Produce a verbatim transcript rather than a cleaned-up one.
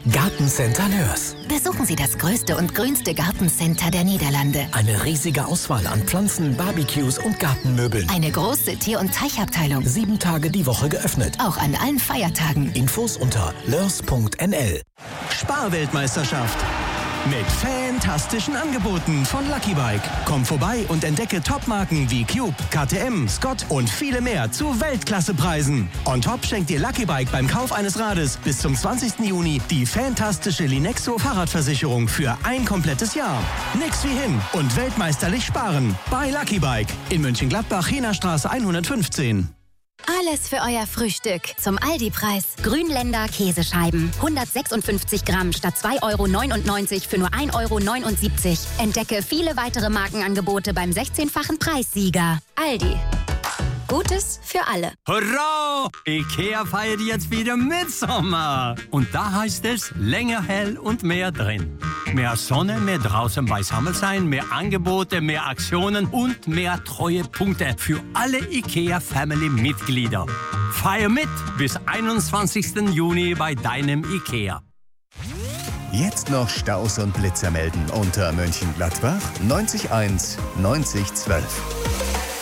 Gartencenter Lörs. Besuchen Sie das größte und grünste Gartencenter der Niederlande. Eine riesige Auswahl an Pflanzen, Barbecues und Gartenmöbeln. Eine große Tier- und Teichabteilung. Sieben Tage die Woche geöffnet. Auch an allen Feiertagen. Infos unter lörs punkt n l. Sparweltmeisterschaft. Mit fantastischen Angeboten von Lucky Bike. Komm vorbei und entdecke Topmarken wie Cube, K T M, Scott und viele mehr zu Weltklassepreisen. On top schenkt dir Lucky Bike beim Kauf eines Rades bis zum zwanzigsten Juni die fantastische Linexo Fahrradversicherung für ein komplettes Jahr. Nix wie hin und weltmeisterlich sparen. Bei Lucky Bike in Mönchengladbach, Henerstraße hundertfünfzehn. Alles für euer Frühstück. Zum Aldi-Preis. Grünländer Käsescheiben. hundertsechsundfünfzig Gramm statt zwei Euro neunundneunzig für nur ein Euro neunundsiebzig. Entdecke viele weitere Markenangebote beim sechzehnfachen Preissieger. Aldi. Gutes für alle. Hurra! IKEA feiert jetzt wieder Mitsommer. Und da heißt es länger hell und mehr drin. Mehr Sonne, mehr draußen beisammen sein, mehr Angebote, mehr Aktionen und mehr Treuepunkte für alle IKEA-Family-Mitglieder. Feier mit bis einundzwanzigsten Juni bei deinem IKEA. Jetzt noch Staus und Blitzer melden unter Mönchengladbach neunzig eins neunzig zwölf.